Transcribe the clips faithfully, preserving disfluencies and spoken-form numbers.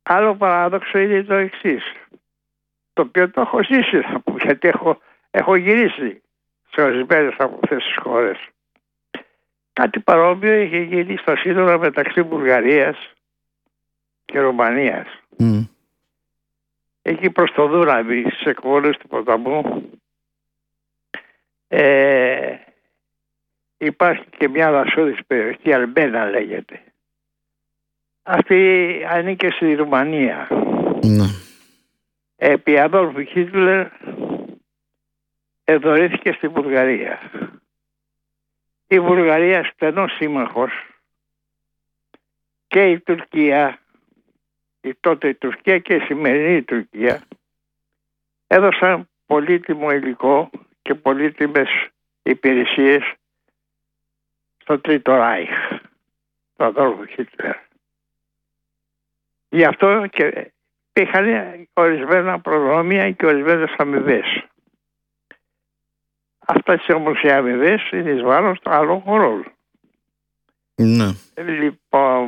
άλλο παράδοξο είναι το εξής, το οποίο το έχω ζήσει να πω, γιατί έχω, έχω γυρίσει σε ορισμένες από αυτές τις χώρες. Κάτι παρόμοιο είχε γίνει στο σύνορο μεταξύ Βουλγαρίας και Ρουμανίας. Mm. Εκεί προς το Δούναβι, στις εκβολές του ποταμού, ε, υπάρχει και μια δασόδης περιοχή, Αλμπένα λέγεται. Αυτή ανήκε στη Ρουμανία. Ναι. Επί Αδόλφου Χίτλερ εδωρήθηκε στη Βουλγαρία. Η Βουλγαρία στενός σύμμαχος και η Τουρκία, η τότε η Τουρκία και η σημερινή Τουρκία, έδωσαν πολύτιμο υλικό και πολύτιμες υπηρεσίες στο Τρίτο Ράιχ, το Αδόλφου Χίτλερ. Γι' αυτό και είχαν ορισμένα προνόμια και ορισμένες αμοιβές. Αυτές όμως οι αμοιβές είναι εις βάρος των άλλων χωρών. Ναι. Λοιπόν,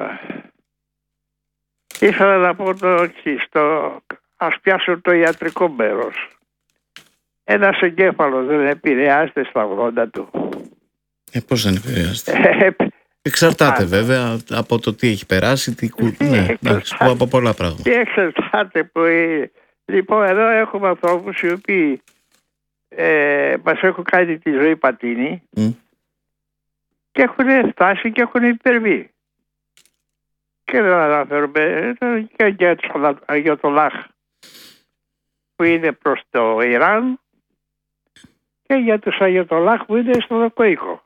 ήθελα να πω το εξής, το, ας πιάσω το ιατρικό μέρος. Ένας εγκέφαλος δεν επηρεάζεται στα ογδόντα του. Ε, πώς δεν επηρεάζεται. Εξαρτάται βέβαια από το τι έχει περάσει, τι κου... ναι, εντάξει, από πολλά πράγματα. Τι εξαρτάται που είναι. Λοιπόν, εδώ έχουμε ανθρώπους οι οποίοι ε, μας έχουν κάνει τη ζωή πατίνη mm. και έχουν φτάσει και έχουν υπερβεί. Και δεν αναφέρουμε και για τους Αγιοτολάχ που είναι προς το Ιράν και για τους Αγιοτολάχ που είναι στο Δοκοίκο.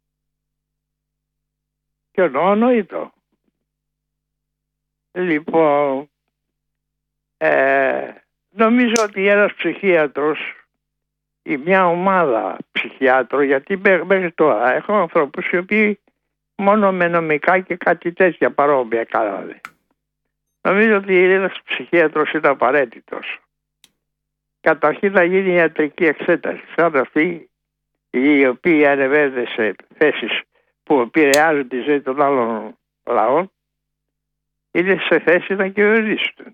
Και ονοήτο. Λοιπόν, ε, νομίζω ότι ένας ψυχίατρος ή μια ομάδα ψυχιάτρων, γιατί μέχρι τώρα έχω ανθρώπους οι οποίοι μόνο με νομικά και κάτι τέτοια παρόμοια κάνανε. Νομίζω ότι ένας ψυχίατρος είναι απαραίτητος. Καταρχήν να γίνει ιατρική εξέταση, σαν αυτοί οι οποίοι ανεβαίνουν σε θέσεις που επηρεάζουν τη ζωή των άλλων λαών, είναι σε θέση να κυβερνήσουν.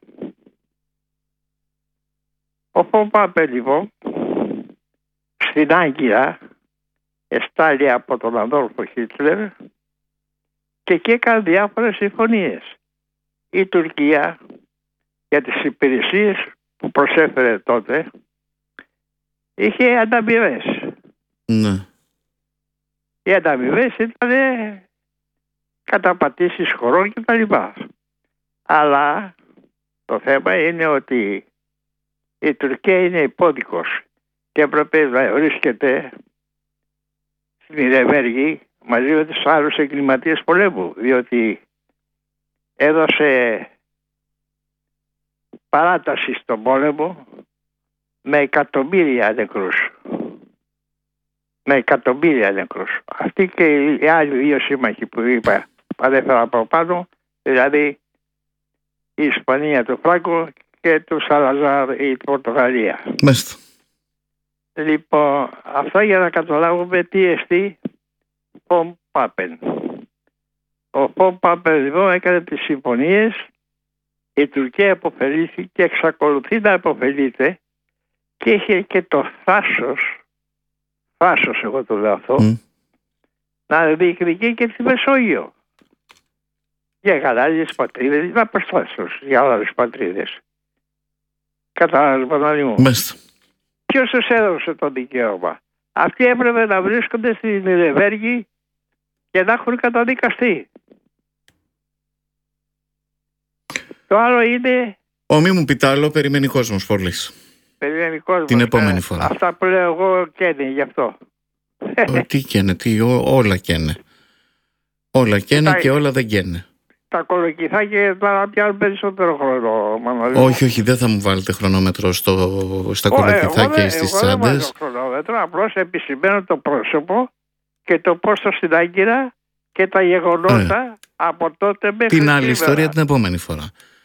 Ο Πάπε λοιπόν στην Άγκυρα εστάλει από τον Αδόλφο Χίτλερ και εκεί έκανε διάφορες συμφωνίες. Η Τουρκία για τις υπηρεσίες που προσέφερε τότε είχε ανταμοιβές. Ναι. Οι ανταμοιβές ήταν καταπατήσεις χωρών κτλ. Αλλά το θέμα είναι ότι η Τουρκία είναι υπόδικος και έπρεπε να βρίσκεται στην Ιρεβέργη μαζί με τους άλλους εγκληματίες πολέμου, διότι έδωσε παράταση στον πόλεμο με εκατομμύρια νεκρούς. Με εκατομμύρια νεκρούς. Αυτοί και οι άλλοι δύο σύμμαχοι που είπα, παρέφερα από πάνω, δηλαδή η Ισπανία του Φράγκο και του Σαλαζάρ η Πορτογαλία. Μάλιστα. Λοιπόν, αυτά για να καταλάβουμε τι εστί Φον Πάπεν. Ο Φον Πάπεν λοιπόν έκανε τις συμφωνίες, η Τουρκία αποφελήθηκε και εξακολουθεί να αποφελείται και είχε και το θάσος, θάσος εγώ το λέω αυτό, mm. να διεκδικεί και τη Μεσόγειο. Για άλλες πατρίδες, να προστάσεως για άλλες πατρίδες. Κατάλαβες Παναλή μου. Μάλιστα. Ποιος τους έδωσε το δικαίωμα? Αυτοί έπρεπε να βρίσκονται στην Ιρεβέργη και να έχουν καταδικαστεί. Το άλλο είναι... Ο μη μου πείτε άλλο, περιμένει κόσμος πολλής. Περιμένει κόσμος. Την επόμενη ε, φορά. Αυτά που λέω εγώ καίνε γι' αυτό. Ο, τι καίνε, τι, ό, όλα καίνε. Όλα καίνε και όλα δεν καίνε. Τα κολοκυθάκια θα πιάνουν περισσότερο χρόνο. Μανώλη. Όχι, όχι, δεν θα μου βάλετε χρονόμετρο στο, στα κολοκυθάκια ή στις τσάντες. Εγώ δεν βάζω χρονόμετρο, απλώς επισημαίνω το πρόσωπο και το πόστο στην Άγκυρα και τα γεγονότα ε. από τότε μέχρι την άλλη σήμερα. Ιστορία την επόμενη φορά.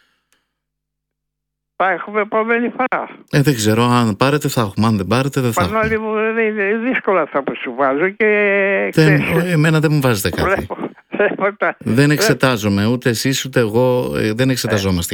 Θα έχουμε επόμενη φορά. Ε, δεν ξέρω, αν πάρετε θα έχουμε, αν δεν πάρετε δεν θα έχουμε. Πανόλη μου, είναι δύσκολα αυτά που σου βάζω και... Δεν, εμένα δεν μου βάζετε κάτι. Δεν εξετάζομαι, ούτε εσείς ούτε εγώ, δεν εξεταζόμαστε.